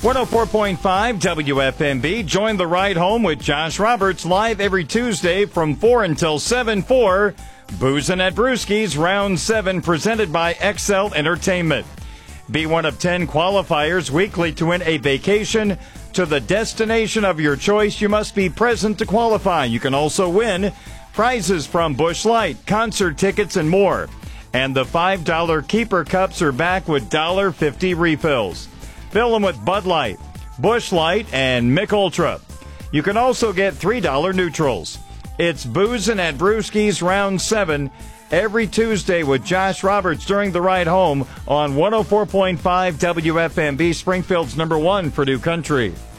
104.5 WFMB. Join the ride home with Josh Roberts live every Tuesday from 4 until 7 for Boozin' at Brewski's Round 7 presented by XL Entertainment. Be one of 10 qualifiers weekly to win a vacation to the destination of your choice. You must be present to qualify. You can also win prizes from Busch Light, concert tickets, and more. And the $5 Keeper Cups are back with $1.50 refills. Fill them with Bud Light, Busch Light, and Mick Ultra. You can also get $3 neutrals. It's Boozin' at Brewski's Round 7 every Tuesday with Josh Roberts during the ride home on 104.5 WFMB, Springfield's #1 for New Country.